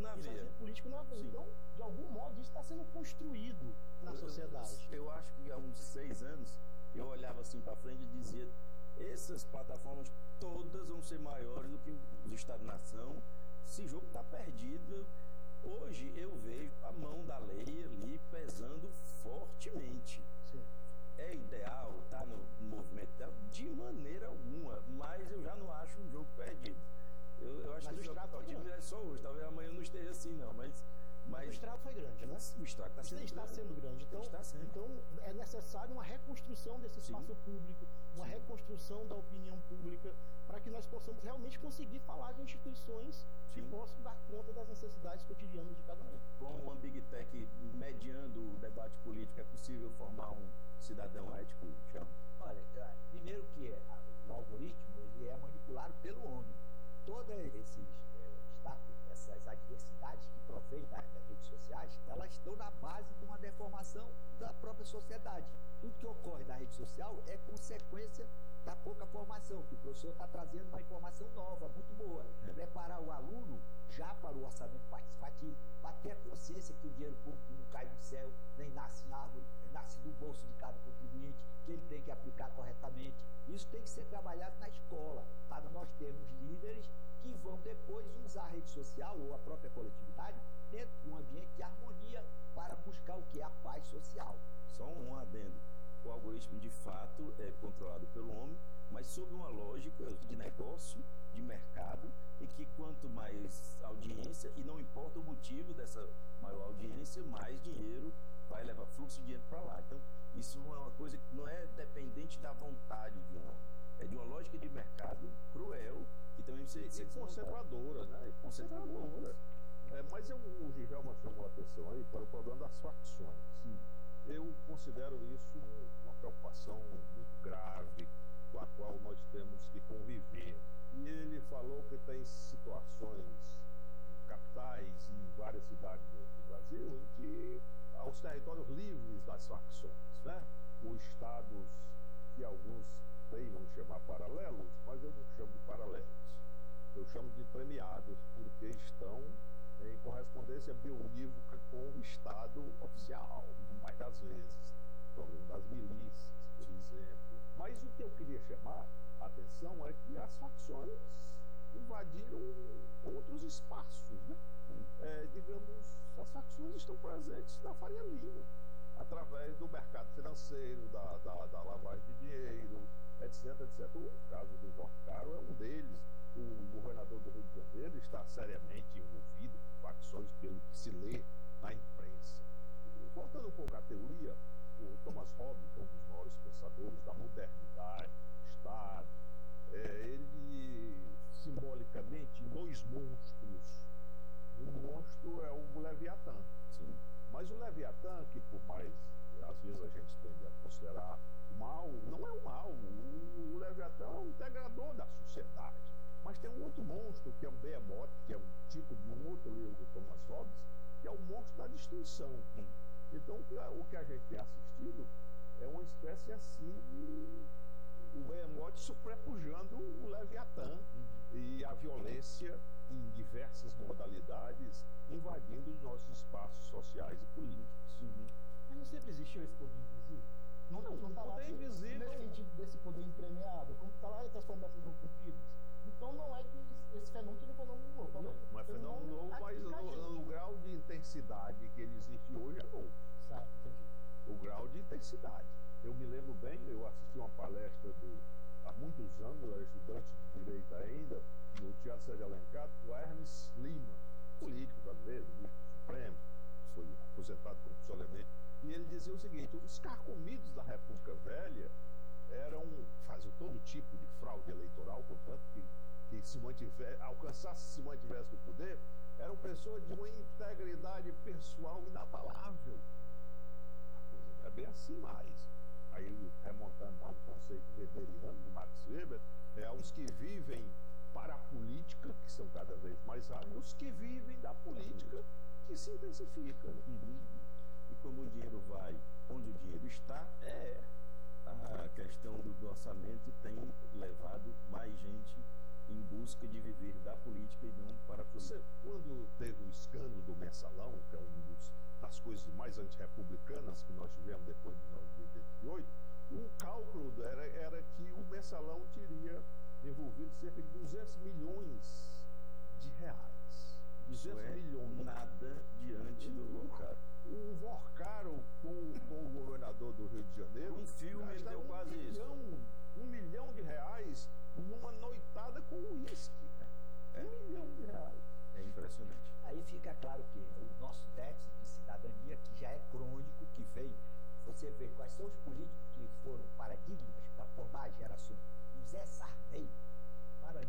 na veia. Isso é político na veia. Sim. Então, de algum modo, isso está sendo construído na sociedade. Eu acho que há uns 6 anos, eu olhava assim para frente e dizia: essas plataformas todas vão ser maiores do que os Estado-nação. Esse jogo está perdido. Hoje eu vejo a mão da lei ali pesando fortemente. Sim. É ideal estar no movimento de maneira alguma, mas eu já não acho um jogo perdido. Eu acho Mas que o estrago foi grande. é só hoje, talvez amanhã não esteja assim não, mas O estrago foi grande, né? o estrago Está sendo grande. Então, Está sendo. então é necessário uma reconstrução desse espaço público, uma reconstrução da opinião pública, para que nós possamos realmente conseguir falar de instituições que possam dar conta das necessidades cotidianas de cada um. Com uma Big Tech mediando o debate político, é possível formar um cidadão ético, Chão? Olha, primeiro que o algoritmo ele é manipulado pelo homem. Todos esses essas adversidades que provém das redes sociais, elas estão na base de uma deformação da própria sociedade. Tudo que ocorre na rede social é consequência da pouca formação, que o professor está trazendo uma informação nova, muito boa. Preparar o aluno já para o orçamento participativo, para ter a consciência que o dinheiro público não cai do céu, nem nasce em árvore, nasce do bolso de cada contribuinte, que ele tem que aplicar corretamente. Isso tem que ser trabalhado na escola, para nós termos líderes que vão depois usar a rede social ou a própria coletividade dentro de um ambiente de harmonia para buscar o que é a paz social. Só um adendo. O algoritmo, de fato, é controlado pelo homem, mas sob uma lógica de negócio, de mercado, em que quanto mais audiência, e não importa o motivo dessa maior audiência, mais dinheiro vai levar fluxo de dinheiro para lá. Então, isso é uma coisa que não é dependente da vontade de um homem. É de uma lógica de mercado cruel, que também precisa ser conservadora, né? Conservadora. Mas o Givelma chamou a atenção aí para o problema das facções. Sim. Eu considero isso uma preocupação muito grave com a qual nós temos que conviver. E ele falou que tem situações capitais em várias cidades do Brasil em que há os territórios livres das facções, né? Os estados que alguns teimam chamar paralelos, mas eu não chamo de paralelos. Eu chamo de premiados, porque estão em correspondência bionívoca com o Estado oficial, mais das vezes, problema das milícias, por exemplo. Mas o que eu queria chamar a atenção é que as facções invadiram outros espaços, né? Digamos, as facções estão presentes na Faria Lima, através do mercado financeiro, da lavagem de dinheiro, etc, etc. O caso do Morcaro é um deles. O governador do Rio de Janeiro está seriamente envolvido com facções, pelo que se lê na imprensa. Voltando um pouco à teoria, o Thomas Hobbes, que é um dos maiores pensadores da modernidade, do Estado, ele, simbolicamente, em 2 monstros. Um monstro é o Leviatã. Sim. Mas o Leviatã, que por mais, às vezes a gente tende a considerar mal, não é o mal. O Leviatã é um integrador da sociedade. Mas tem um outro monstro, que é o Behemoth, que é um título de um outro livro do Thomas Hobbes, que é o monstro da destruição. Então, o que a gente tem assistido é uma espécie assim de o Behemoth sobrepujando o Leviatã e a violência em diversas modalidades invadindo os nossos espaços sociais e políticos. Mas não sempre existiu esse poder invisível? Não está lá poder invisível. nesse sentido desse poder entremeado, como está lá entre as promessas não cumpridas. Então não é que esse fenômeno seja um fenômeno novo. Não é fenômeno novo, mas o grau de intensidade que ele existe hoje é novo. Certo, entendi. O grau de intensidade. Eu me lembro bem, eu assisti uma palestra há muitos anos, eu era estudante de direito ainda, no Teatro Sérgio Alencar, do Ernest Lima, político brasileiro, ministro do Supremo, foi aposentado por professor Clemente, e ele dizia o seguinte: os carcomidos da República Velha faziam todo tipo de fraude eleitoral, portanto, que se mantivesse no poder, eram pessoas de uma integridade pessoal inabalável. É bem assim mais. Aí, remontando ao conceito weberiano, de Max Weber, os que vivem para a política, que são cada vez mais raros, e os que vivem da política, que se intensifica. E como o dinheiro vai onde o dinheiro está, a questão do orçamento tem levado mais gente em busca de viver da política e não para a política. Você, quando teve o escândalo do mensalão, que é das coisas mais antirrepublicanas que nós tivemos depois de 1988, o cálculo era que o mensalão teria envolvido cerca de 200 milhões de reais. 200 milhões. Nada diante do Vorcaro. O Vorcaro, com o governador do Rio de Janeiro, um filme ele deu quase isso. R$1 milhão numa noitada com uísque. R$1 milhão. É impressionante. Aí fica claro que o nosso déficit de cidadania, que já é crônico, que veio, você vê quais são os políticos que foram paradigmas para formar gerações. José Sarney,